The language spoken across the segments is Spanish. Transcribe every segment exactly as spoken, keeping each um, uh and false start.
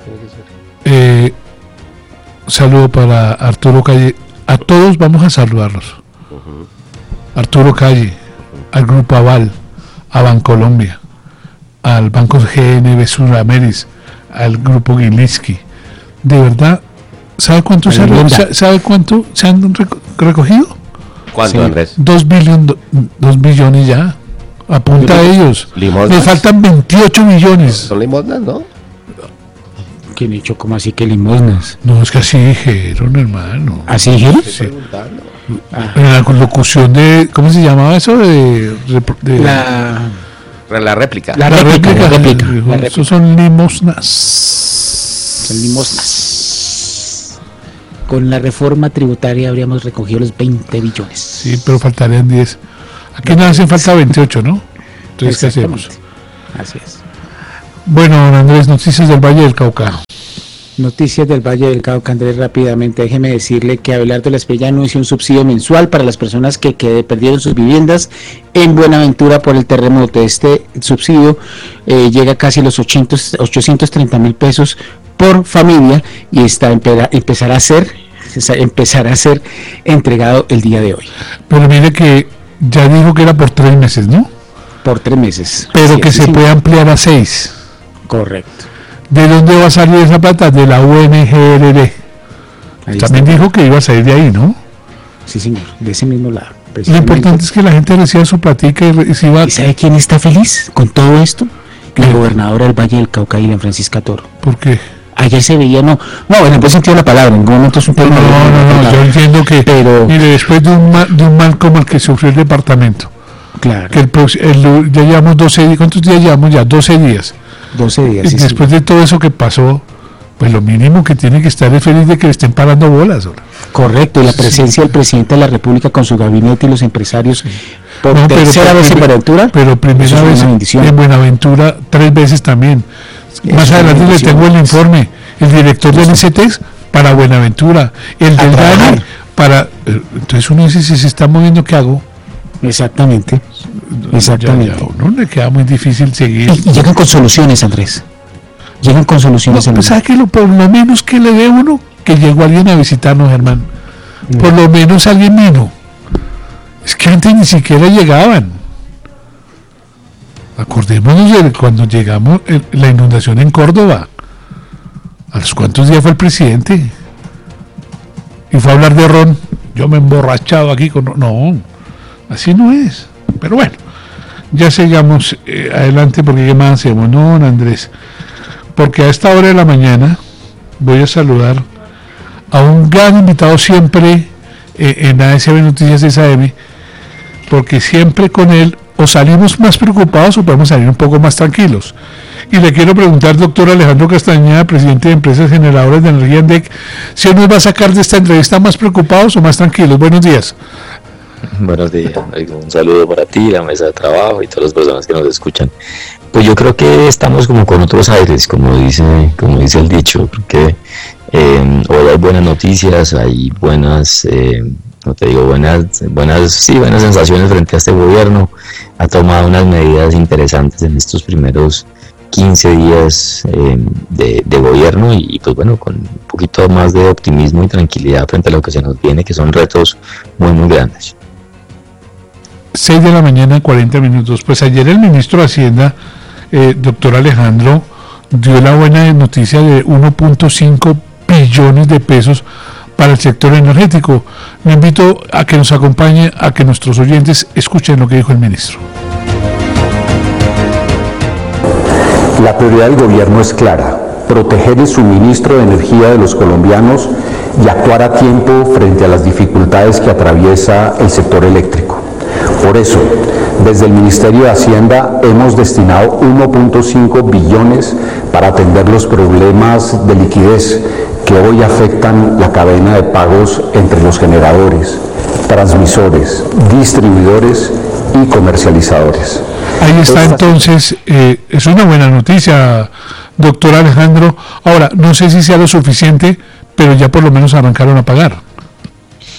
Eh, saludo para Arturo Calle. A todos vamos a saludarlos. Uh-huh. Arturo Calle, uh-huh. al Grupo Aval, a Bancolombia, al Banco G N B Surameris, al Grupo Gilinski. De verdad, ¿sabe cuánto, se, ha, ¿sabe cuánto se han recogido? ¿Cuánto, sí, Andrés? Dos, billon, do, dos billones ya. Apunta a ellos. ¿Limosnas? Me faltan veintiocho millones. Son limosnas, ¿no? ¿Quién dicho cómo así que limosnas? No, es que así dijeron, hermano. ¿Así dijeron? Sí. Ah. En la locución de, ¿cómo se llamaba eso? De, de la, la réplica. La, la réplica. réplica, la réplica, dijo, la réplica. Esos son limosnas. Son limosnas. Con la reforma tributaria habríamos recogido los veinte billones. Sí, pero faltarían diez. Aquí no, nada hacen falta veintiocho, ¿no? Entonces, ¿qué hacemos? Así es. Bueno, don Andrés, noticias del Valle del Cauca. Noticias del Valle del Cauca, Andrés, rápidamente. Déjeme decirle que Abelardo Lasprilla anunció un subsidio mensual para las personas que, que perdieron sus viviendas en Buenaventura por el terremoto. Este subsidio eh, llega a casi los ochocientos treinta mil pesos por familia y está empezará a ser empezará a ser entregado el día de hoy. Pero mire que ya dijo que era por tres meses, ¿no? Por tres meses. Pero sí, que se sí, puede ampliar a seis. Correcto. ¿De dónde va a salir esa plata? De la U N G R D. También está. Dijo que iba a salir de ahí, ¿no? Sí, señor, de ese mismo lado. Lo importante es que la gente reciba su platica y reciba... ¿Y sabe quién está feliz con todo esto? La gobernadora del Valle del Cauca, Ilian Francisca Toro. ¿Por qué? Ayer se veía, no, no, en el buen sentido de la palabra, en ningún momento es un no, no, no, no, yo entiendo que, pero... mire, después de un, mal, de un mal como el que sufrió el departamento, claro, que el, el, ya llevamos doce días, ¿cuántos días llevamos ya? doce días. doce días, y sí, después sí. de todo eso que pasó, pues lo mínimo que tiene que estar es feliz de que le estén parando bolas ahora. Correcto, y la presencia sí. del presidente de la República con su gabinete y los empresarios sí. por no, tercera pero, vez en Buenaventura. Pero primera vez en Buenaventura, tres veces también. Es Más adelante le tengo el informe. El director del I C T E X para Buenaventura, el del DANI para... Entonces uno dice, si se está moviendo, ¿qué hago? Exactamente, exactamente. Ya, ya, no le queda muy difícil seguir. Y, y llegan con soluciones, Andrés. Llegan con soluciones. No, pues ¿sabe que lo, por lo menos que le dé uno? Que llegó alguien a visitarnos, Germán. No. Por lo menos alguien vino. Es que antes ni siquiera llegaban. Acordémonos de cuando llegamos eh, la inundación en Córdoba. ¿A los cuántos días fue el presidente? Y fue a hablar de ron. Yo me he emborrachado aquí con... No, así no es. Pero bueno, ya sigamos eh, adelante porque ¿qué más hacemos? No, don Andrés. Porque a esta hora de la mañana voy a saludar a un gran invitado siempre eh, en A S B Noticias S A M, porque siempre con él o salimos más preocupados o podemos salir un poco más tranquilos. Y le quiero preguntar, doctor Alejandro Castañeda, presidente de Empresas Generadoras de Energía en D E C, si nos va a sacar de esta entrevista más preocupados o más tranquilos. Buenos días. Buenos días, un saludo para ti, la mesa de trabajo y todas las personas que nos escuchan. Pues yo creo que estamos como con otros aires, como dice, como dice el dicho, porque eh, hoy hay buenas noticias, hay buenas, eh, no te digo buenas, buenas, sí, buenas sensaciones frente a este gobierno. Ha tomado unas medidas interesantes en estos primeros quince días eh, de, de gobierno y pues bueno, con un poquito más de optimismo y tranquilidad frente a lo que se nos viene, que son retos muy muy grandes. seis de la mañana, cuarenta minutos. Pues ayer el ministro de Hacienda, eh, doctor Alejandro, dio la buena noticia de uno punto cinco billones de pesos para el sector energético. Me invito a que nos acompañe, a que nuestros oyentes escuchen lo que dijo el ministro. La prioridad del gobierno es clara: proteger el suministro de energía de los colombianos y actuar a tiempo frente a las dificultades que atraviesa el sector eléctrico. Por eso, desde el Ministerio de Hacienda hemos destinado uno punto cinco billones para atender los problemas de liquidez que hoy afectan la cadena de pagos entre los generadores, transmisores, distribuidores y comercializadores. Ahí está entonces, eh, es una buena noticia, doctor Alejandro. Ahora, no sé si sea lo suficiente, pero ya por lo menos arrancaron a pagar.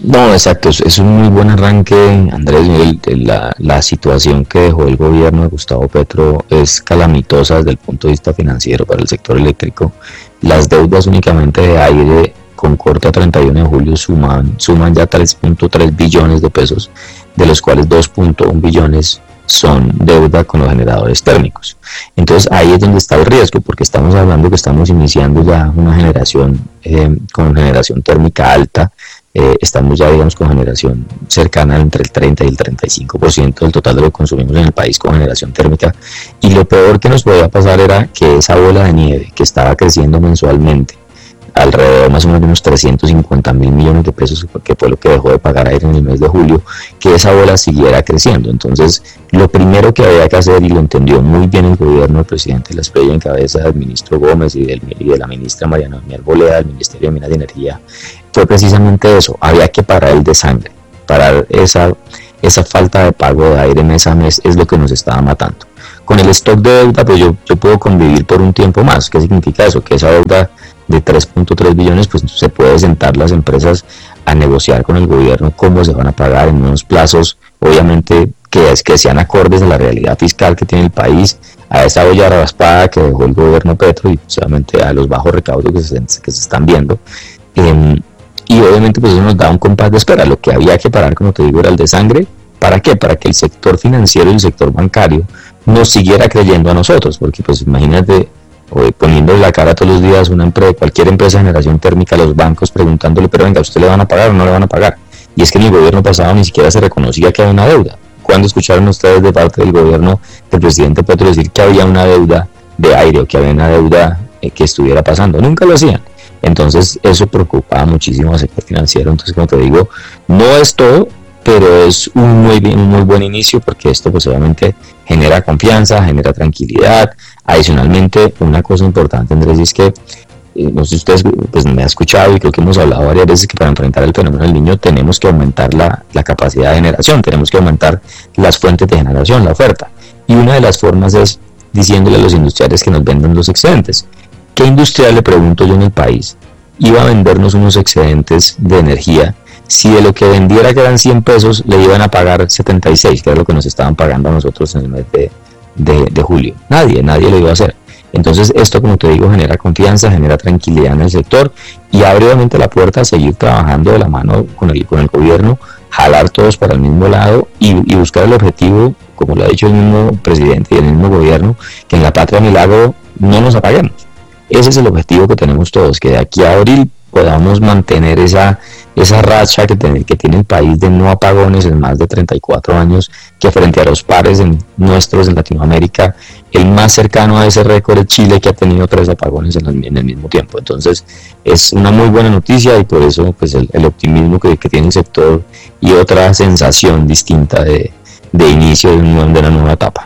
No, exacto, es, es un muy buen arranque, Andrés. El, el, la, la situación que dejó el gobierno de Gustavo Petro es calamitosa desde el punto de vista financiero para el sector eléctrico. Las deudas únicamente de aire con corte a treinta y uno de julio suman, suman ya tres punto tres billones de pesos, de los cuales dos punto uno billones son deuda con los generadores térmicos. Entonces ahí es donde está el riesgo, porque estamos hablando que estamos iniciando ya una generación eh, con generación térmica alta. Eh, estamos ya, digamos, con generación cercana entre el treinta y el treinta y cinco por ciento del total de lo que consumimos en el país con generación térmica, y lo peor que nos podía pasar era que esa bola de nieve que estaba creciendo mensualmente, alrededor más o menos de unos trescientos cincuenta mil millones de pesos, que fue lo que dejó de pagar aire en el mes de julio, que esa bola siguiera creciendo. Entonces, lo primero que había que hacer, y lo entendió muy bien el gobierno del presidente Lasprilla en cabeza del ministro Gómez y, del, y de la ministra Mariana Boleda del Ministerio de Minas y Energía, fue precisamente eso: había que parar el desangre, parar esa, esa falta de pago de aire mes a mes, es lo que nos estaba matando. Con el stock de deuda, pues yo, yo puedo convivir por un tiempo más. ¿Qué significa eso? Que esa deuda de tres punto tres billones, pues se puede sentar las empresas a negociar con el gobierno cómo se van a pagar en unos plazos, obviamente que, es, que sean acordes a la realidad fiscal que tiene el país, a esa olla raspada que dejó el gobierno Petro y obviamente a los bajos recaudos que se, que se están viendo. Eh, y obviamente pues eso nos da un compás de espera. Lo que había que parar, como te digo, era el desangre. ¿Para qué? Para que el sector financiero y el sector bancario nos siguiera creyendo a nosotros, porque pues imagínate, poniéndole la cara todos los días una empresa, cualquier empresa de generación térmica, los bancos preguntándole, pero venga, ¿usted le van a pagar o no le van a pagar? Y es que en el gobierno pasado ni siquiera se reconocía que había una deuda. ¿Cuándo escucharon ustedes de parte del gobierno del presidente Petro decir que había una deuda de aire o que había una deuda eh, que estuviera pasando? Nunca lo hacían. Entonces eso preocupaba muchísimo al sector financiero. Entonces, como te digo, no es todo, pero es un muy, bien, un muy buen inicio, porque esto pues obviamente genera confianza, genera tranquilidad. Adicionalmente, una cosa importante, Andrés, es que eh, no sé si ustedes pues, me han escuchado y creo que hemos hablado varias veces que para enfrentar el fenómeno del Niño tenemos que aumentar la, la capacidad de generación, tenemos que aumentar las fuentes de generación, la oferta. Y una de las formas es diciéndole a los industriales que nos vendan los excedentes. ¿Qué industrial, le pregunto yo, en el país iba a vendernos unos excedentes de energía si de lo que vendiera que eran cien pesos le iban a pagar setenta y seis, que era lo que nos estaban pagando a nosotros en el mes de, de, de julio? Nadie, nadie lo iba a hacer. Entonces esto, como te digo, genera confianza, genera tranquilidad en el sector y abre obviamente la puerta a seguir trabajando de la mano con el, con el gobierno, jalar todos para el mismo lado y, y buscar el objetivo, como lo ha dicho el mismo presidente y el mismo gobierno, que en la Patria Milagro no nos apaguemos. Ese es el objetivo que tenemos todos, que de aquí a abril podamos mantener esa, esa racha que tiene, que tiene el país de no apagones en más de treinta y cuatro años, que frente a los pares en, nuestros en Latinoamérica, el más cercano a ese récord es Chile, que ha tenido tres apagones en el, en el mismo tiempo. Entonces es una muy buena noticia y por eso pues el, el optimismo que, que tiene el sector y otra sensación distinta de, de inicio de, un, de una nueva etapa.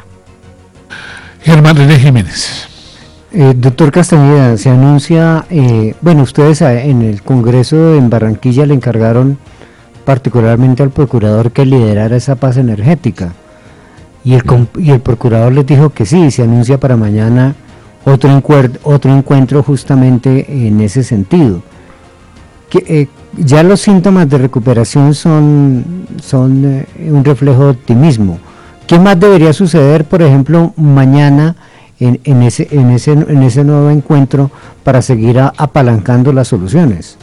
Germán René Jiménez. Eh, doctor Castañeda, se anuncia, eh, bueno, ustedes en el Congreso en Barranquilla le encargaron particularmente al procurador que liderara esa paz energética y el, y el procurador les dijo que sí, se anuncia para mañana otro, encuer, otro encuentro justamente en ese sentido. Que, eh, ya los síntomas de recuperación son, son eh, un reflejo de optimismo. ¿Qué más debería suceder, por ejemplo, mañana En, en ese en ese en ese nuevo encuentro para seguir a, apalancando las soluciones?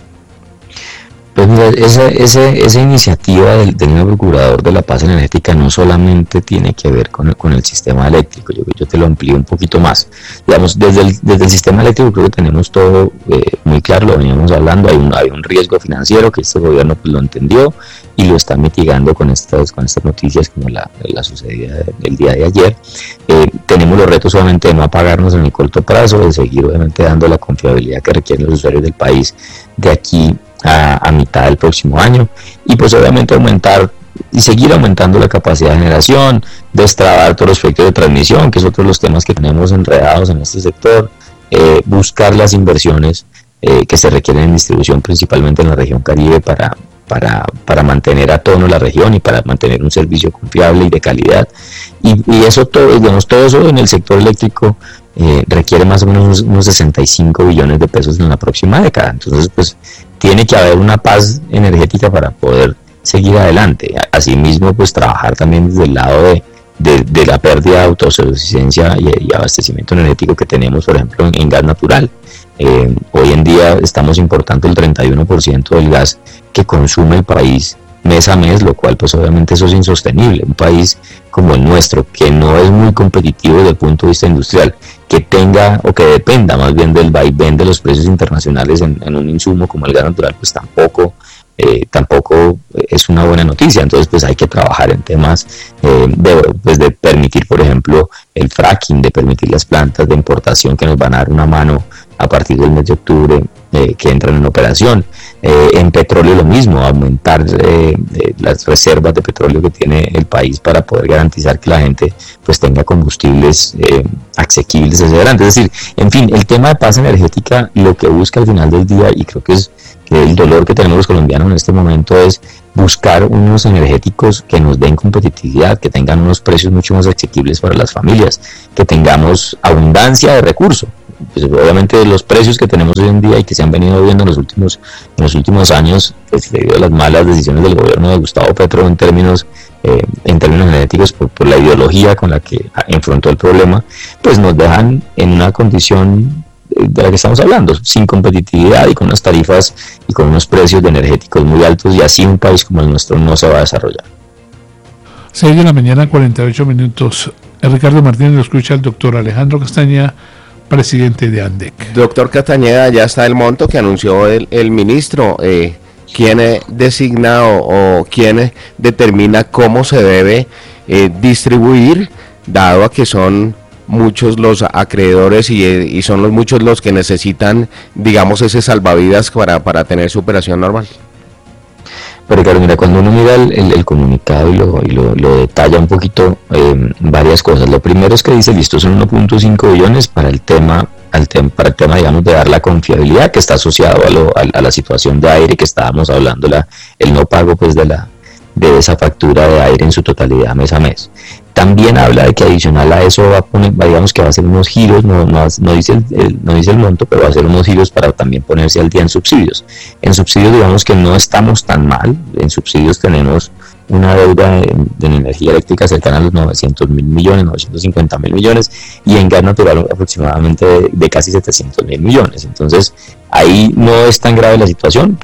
Pues mira, esa, esa, esa iniciativa del, del nuevo procurador de la paz energética no solamente tiene que ver con el, con el sistema eléctrico, yo, yo te lo amplío un poquito más. Digamos, desde el, desde el sistema eléctrico creo que tenemos todo eh, muy claro, lo veníamos hablando, hay un, hay un riesgo financiero que este gobierno pues, lo entendió y lo está mitigando con estas, con estas noticias como la, la sucedida del día de ayer. Eh, tenemos los retos obviamente de no apagarnos en el corto plazo, de seguir obviamente dando la confiabilidad que requieren los usuarios del país de aquí A, a mitad del próximo año y pues obviamente aumentar y seguir aumentando la capacidad de generación, destrabar todos los proyectos de transmisión, que es otro de los temas que tenemos enredados en este sector, eh, buscar las inversiones eh, que se requieren en distribución principalmente en la región Caribe para, para, para mantener a tono la región y para mantener un servicio confiable y de calidad y, y eso todo, digamos, todo eso en el sector eléctrico Eh, requiere más o menos unos, unos sesenta y cinco billones de pesos en la próxima década. Entonces pues tiene que haber una paz energética para poder seguir adelante. Asimismo, pues trabajar también desde el lado de, de, de la pérdida de autosuficiencia y, y abastecimiento energético que tenemos, por ejemplo, en, en gas natural. Eh, hoy en día estamos importando el treinta y uno por ciento del gas que consume el país mes a mes, lo cual pues obviamente eso es insostenible. Un país como el nuestro, que no es muy competitivo desde el punto de vista industrial, que tenga o que dependa más bien del vaivén de los precios internacionales en, en un insumo como el gas natural, pues tampoco eh, tampoco es una buena noticia. Entonces pues hay que trabajar en temas eh, de, pues, de permitir, por ejemplo, el fracking, de permitir las plantas de importación que nos van a dar una mano a partir del mes de octubre, eh, que entran en operación. Eh, en petróleo lo mismo, aumentar eh, eh, las reservas de petróleo que tiene el país para poder garantizar que la gente pues tenga combustibles eh, asequibles hacia adelante. Es decir, en fin, el tema de paz energética lo que busca al final del día, y creo que es que el dolor que tenemos los colombianos en este momento, es buscar unos energéticos que nos den competitividad, que tengan unos precios mucho más asequibles para las familias, que tengamos abundancia de recursos. Pues obviamente los precios que tenemos hoy en día y que se han venido viendo en los últimos en los últimos años, pues debido a las malas decisiones del gobierno de Gustavo Petro en términos eh, en términos energéticos, por, por la ideología con la que enfrentó el problema, pues nos dejan en una condición de la que estamos hablando, sin competitividad y con unas tarifas y con unos precios de energéticos muy altos, y así un país como el nuestro no se va a desarrollar. seis de la mañana, cuarenta y ocho minutos. El Ricardo Martínez lo escucha el doctor Alejandro Castañeda, presidente de ANDEC. Doctor Castañeda, ya está el monto que anunció el, el ministro. Eh, ¿Quién designa o, o quién determina cómo se debe eh, distribuir, dado a que son muchos los acreedores y, y son los muchos los que necesitan, digamos, ese salvavidas para, para tener su operación normal? Pero claro, mira, cuando uno mira el, el, el comunicado y, lo, y lo, lo detalla un poquito, eh, varias cosas. Lo primero es que dice, listo, son uno punto cinco billones para el tema, al tem, para el tema, digamos, de dar la confiabilidad que está asociado a, lo, a, a la situación de aire que estábamos hablando, la, el no pago pues de la de esa factura de aire en su totalidad mes a mes. También habla de que adicional a eso va a poner, digamos que va a hacer unos giros, no, no, no, dice el, el, no dice el monto, pero va a hacer unos giros para también ponerse al día en subsidios. En subsidios digamos que no estamos tan mal, en subsidios tenemos una deuda de, de energía eléctrica cercana a los novecientos mil millones, novecientos cincuenta mil millones, y en gas natural aproximadamente de, de casi setecientos mil millones. Entonces ahí no es tan grave la situación.